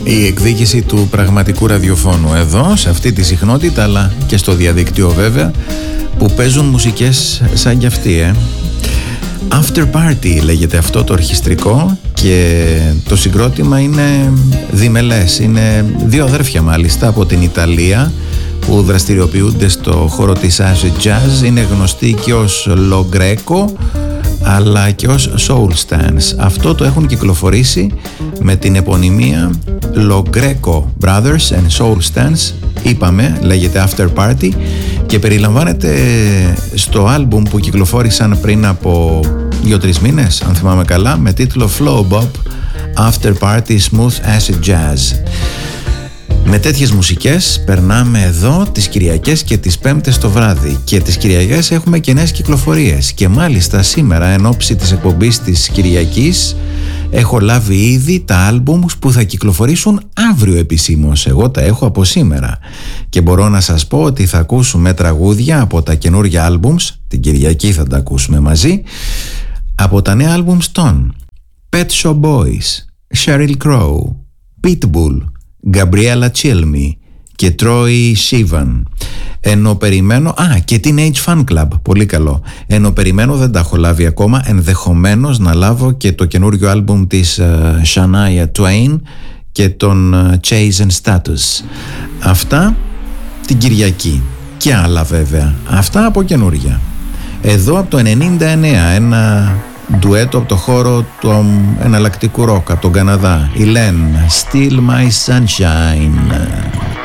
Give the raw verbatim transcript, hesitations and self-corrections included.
Η εκδίκηση του πραγματικού ραδιοφώνου εδώ, σε αυτή τη συχνότητα, αλλά και στο διαδίκτυο βέβαια, που παίζουν μουσικές σαν κι αυτή, ε. After Party λέγεται αυτό το ορχιστρικό και το συγκρότημα είναι διμελές. Είναι δύο αδέρφια μάλιστα από την Ιταλία που δραστηριοποιούνται στο χώρο της acid jazz. Είναι γνωστοί και ως Lo Greco αλλά και ως Soul Stance. Αυτό το έχουν κυκλοφορήσει με την επωνυμία Lo Greco Brothers and Soul Stance. Είπαμε, λέγεται After Party και περιλαμβάνεται στο άλμπουμ που κυκλοφόρησαν πριν από δύο-τρεις μήνες, αν θυμάμαι καλά, με τίτλο Flow Bop After Party Smooth Acid Jazz. Με τέτοιες μουσικές περνάμε εδώ τις Κυριακές και τις Πέμπτες το βράδυ, και τις Κυριακές έχουμε και νέες κυκλοφορίες, και μάλιστα σήμερα εν ώψη της εκπομπής της Κυριακής έχω λάβει ήδη τα άλμπουμς που θα κυκλοφορήσουν αύριο επισήμως. Εγώ τα έχω από σήμερα και μπορώ να σας πω ότι θα ακούσουμε τραγούδια από τα καινούργια άλμπουμς, την Κυριακή θα τα ακούσουμε μαζί, από τα νέα άλμπουμς των Pet Shop Boys, Sheryl Crow, Pitbull, Gabriella Cilmi και Troye Sivan. Ενώ περιμένω, α, και Teenage Fan Club, πολύ καλό. Ενώ περιμένω, δεν τα έχω λάβει ακόμα, ενδεχομένως να λάβω και το καινούριο άλμπουμ της uh, Shania Twain και τον uh, Chase and Status. Αυτά την Κυριακή και άλλα βέβαια. Αυτά από καινούρια. Εδώ από το ενενήντα εννέα ένα ντουέτο από το χώρο του εναλλακτικού ροκ από τον Καναδά. Η Len, Still My Sunshine.